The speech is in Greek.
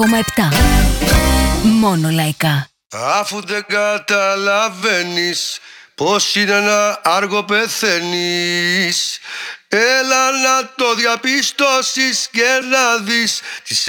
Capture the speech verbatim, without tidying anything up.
κόμμα επτά. Μόνο λαϊκά. Αφού δεν καταλαβαίνεις πως είναι να άργο πεθαίνεις, έλα να το διαπιστώσεις και να δεις τις